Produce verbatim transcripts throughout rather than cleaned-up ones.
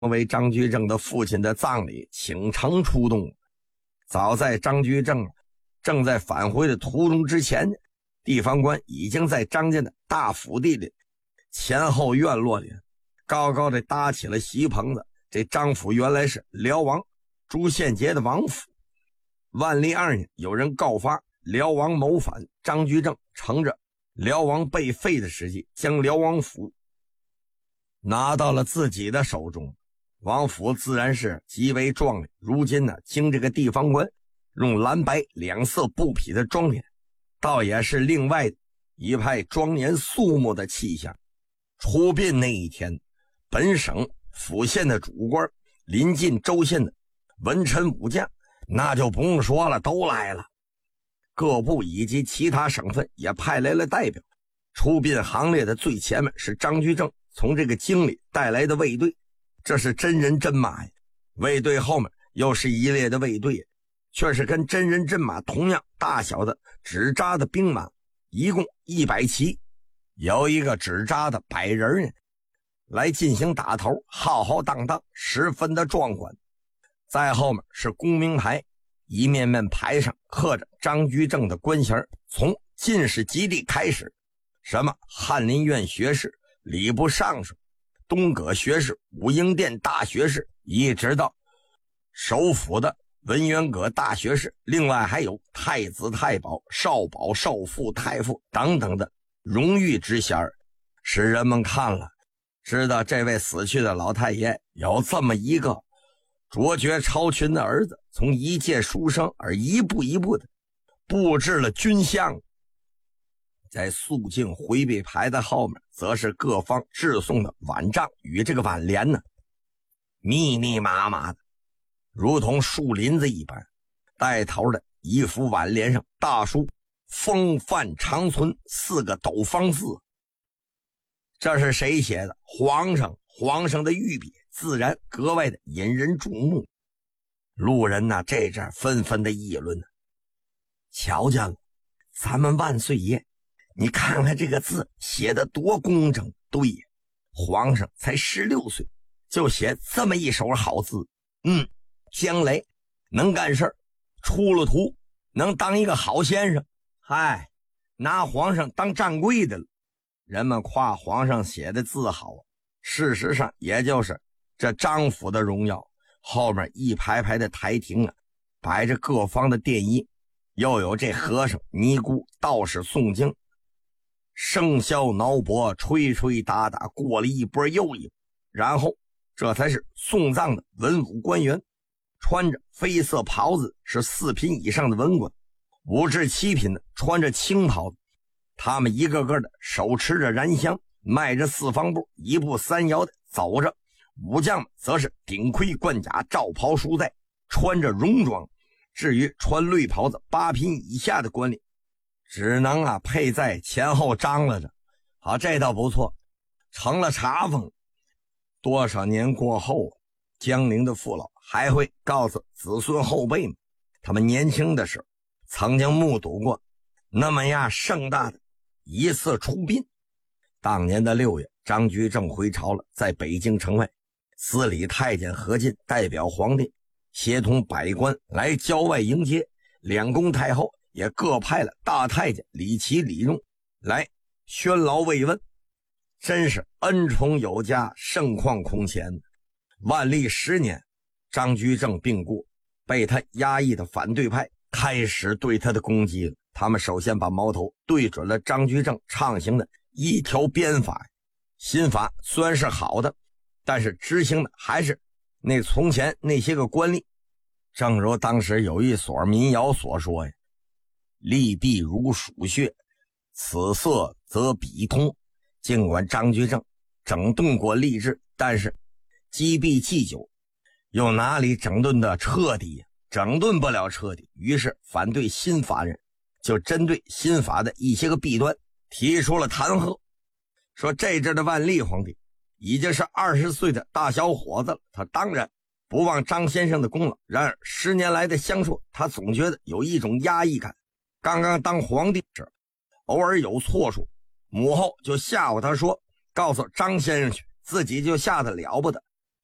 为张居正的父亲的葬礼倾城出动。早在张居正正在返回的途中之前，地方官已经在张家的大府地里前后院落里高高的搭起了席棚子。这张府原来是辽王朱宪杰的王府。万历二年，有人告发辽王谋反，张居正乘着辽王被废的时机，将辽王府拿到了自己的手中。王府自然是极为壮丽，如今呢，经这个地方官用蓝白两色布匹的装点，倒也是另外一派庄严肃穆的气象。出殡那一天，本省府县的主官，临近州县的文臣武将，那就不用说了，都来了。各部以及其他省份也派来了代表。出殡行列的最前面是张居正从这个京里带来的卫队，这是真人真马呀。卫队后面又是一列的卫队，却是跟真人真马同样大小的纸扎的兵马，一共一百骑，有一个纸扎的百人呢，来进行打头，浩浩荡荡，十分的壮观。在后面是功名牌，一面面牌上刻着张居正的官衔，从进士及第开始，什么翰林院学士、礼部尚书、东阁学士、武英殿大学士，一直到首府的文渊阁大学士，另外还有太子太保、少保、少傅、太傅等等的荣誉之衔，使人们看了知道这位死去的老太爷有这么一个卓绝超群的儿子，从一介书生而一步一步的布置了军相。在肃静回避牌的后面，则是各方致送的挽帐与这个挽联呢，密密麻麻的，如同树林子一般。带头的一幅挽联上大书“风范长存”四个斗方字。这是谁写的？皇上，皇上的御笔，自然格外的引人注目。路人呐、啊，这阵纷纷的议论呢、啊，瞧见了，咱们万岁爷，你看看这个字写得多工整。对呀，皇上才十六岁，就写这么一手好字。嗯，将来能干事，出了图能当一个好先生。嗨，拿皇上当站柜的了。人们夸皇上写的字好，事实上也就是这张府的荣耀。后面一排排的台亭啊，摆着各方的奠仪，又有这和尚、尼姑、道士诵经，笙箫挠脖，吹吹打打，过了一波又一波。然后这才是送葬的文武官员，穿着绯色袍子是四品以上的文官，五至七品的穿着青袍子，他们一个个的手持着燃香，迈着四方步，一步三摇的走着。武将们则是顶盔贯甲，罩袍束带，穿着戎装。至于穿绿袍子八品以下的官吏，只能啊配在前后张罗着。好，这倒不错，成了茶风。多少年过后，江陵的父老还会告诉子孙后辈们，他们年轻的时候曾经目睹过那么样盛大的一次出殡。当年的六月，张居正回朝了，在北京城外，司礼太监何进代表皇帝，协同百官来郊外迎接。两宫太后也各派了大太监李琦、李用来宣劳慰问，真是恩宠有加，盛况空前。万历十年，张居正病故，被他压抑的反对派开始对他的攻击了。他们首先把矛头对准了张居正畅行的一条鞭法。新法虽然是好的，但是执行的还是那从前那些个官吏。正如当时有一所民谣所说呀：“利弊如鼠穴，此色则彼通。”尽管张居正整顿过吏治，但是积弊既久，又哪里整顿的彻底呀？整顿不了彻底，于是反对新法人就针对新法的一些个弊端提出了弹劾，说这阵的万历皇帝已经是二十岁的大小伙子了，他当然不忘张先生的功劳，然而十年来的相处，他总觉得有一种压抑感。刚刚当皇帝时，偶尔有错处，母后就吓唬他说，告诉张先生去，自己就吓得了不得。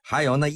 还有那